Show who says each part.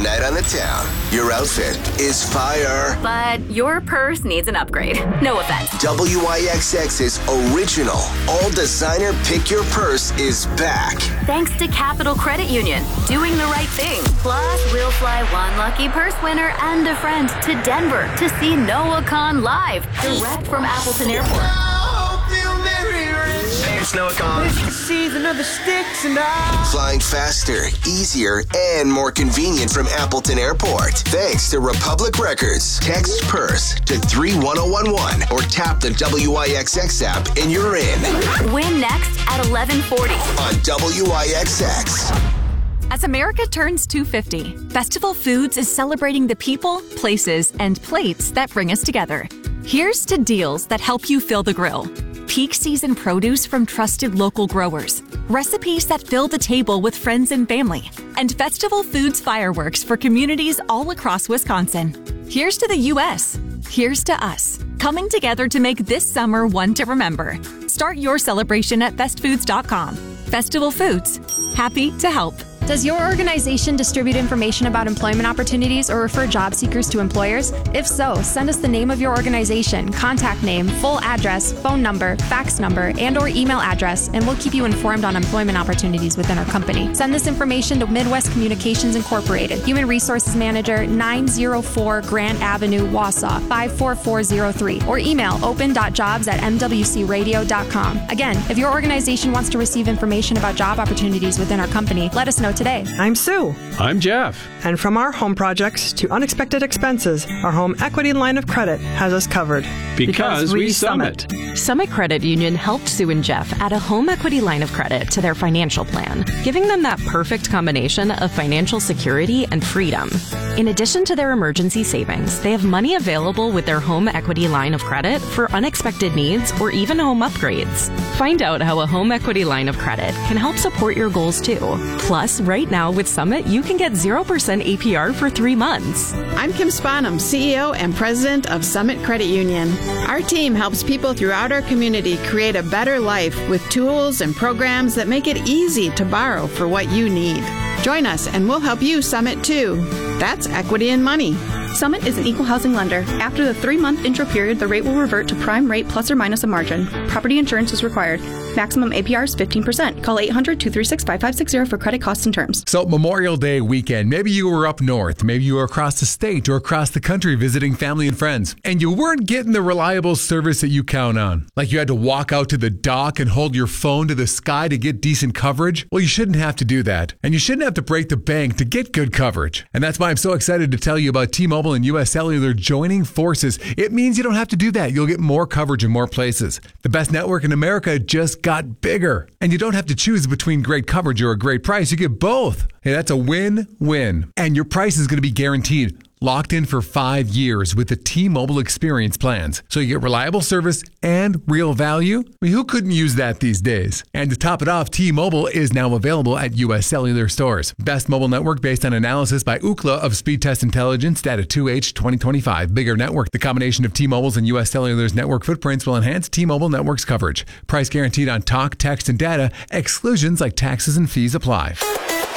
Speaker 1: night on the town, your outfit is fire.
Speaker 2: But your purse needs an upgrade. No offense.
Speaker 1: WIXX's original all-designer Pick Your Purse is back.
Speaker 2: Thanks to Capital Credit Union, doing the right thing. Plus, we'll fly one lucky purse winner and a friend to Denver to see Noah Khan live, direct from Appleton Airport.
Speaker 1: It's Noah Khan.
Speaker 3: Season of the sticks and I.
Speaker 1: Flying faster, easier, and more convenient from Appleton Airport. Thanks to Republic Records. Text PURSE to 31011 or tap the WIXX app and you're in.
Speaker 2: Win next at 11:40
Speaker 1: on WIXX.
Speaker 4: As America turns 250, Festival Foods is celebrating the people, places, and plates that bring us together. Here's to deals that help you fill the grill. Peak season produce from trusted local growers. Recipes that fill the table with friends and family. And Festival Foods fireworks for communities all across Wisconsin. Here's to the U.S. Here's to us. Coming together to make this summer one to remember. Start your celebration at festfoods.com. Festival Foods. Happy to help.
Speaker 5: Does your organization distribute information about employment opportunities or refer job seekers to employers? If so, send us the name of your organization, contact name, full address, phone number, fax number, and/or email address, and we'll keep you informed on employment opportunities within our company. Send this information to Midwest Communications Incorporated, Human Resources Manager, 904 Grant Avenue, Wausau, 54403, or email open.jobs@mwcradio.com. Again, if your organization wants to receive information about job opportunities within our company, let us know today.
Speaker 6: I'm Sue.
Speaker 7: I'm Jeff.
Speaker 6: And from our home projects to unexpected expenses, our home equity line of credit has us covered.
Speaker 7: Because we Summit.
Speaker 8: Summit Credit Union helped Sue and Jeff add a home equity line of credit to their financial plan, giving them that perfect combination of financial security and freedom. In addition to their emergency savings, they have money available with their home equity line of credit for unexpected needs or even home upgrades. Find out how a home equity line of credit can help support your goals too. Plus, right now with Summit, you can get 0% APR for 3 months.
Speaker 9: I'm Kim Spanum, CEO and President of Summit Credit Union. Our team helps people throughout our community create a better life with tools and programs that make it easy to borrow for what you need. Join us and we'll help you Summit too. That's equity and money.
Speaker 10: Summit is an equal housing lender. After the 3-month intro period, the rate will revert to prime rate plus or minus a margin. Property insurance is required. Maximum APR is 15%. Call 800-236-5560 for credit costs and terms.
Speaker 11: So Memorial Day weekend, maybe you were up north, maybe you were across the state or across the country visiting family and friends, and you weren't getting the reliable service that you count on. Like you had to walk out to the dock and hold your phone to the sky to get decent coverage. Well, you shouldn't have to do that. And you shouldn't have to break the bank to get good coverage. And that's why I'm so excited to tell you about T-Mobile and U.S. Cellular joining forces. It means you don't have to do that. You'll get more coverage in more places. The best network in America just got bigger. And you don't have to choose between great coverage or a great price. You get both. Hey, that's a win-win. And your price is going to be guaranteed. Locked in for 5 years with the T-Mobile Experience plans. So you get reliable service and real value. I mean, who couldn't use that these days? And to top it off, T-Mobile is now available at U.S. Cellular stores. Best mobile network based on analysis by Ookla of Speed Test Intelligence, data 2H 2025. Bigger network. The combination of T-Mobile's and U.S. Cellular's network footprints will enhance T-Mobile network's coverage. Price guaranteed on talk, text, and data. Exclusions like taxes and fees apply.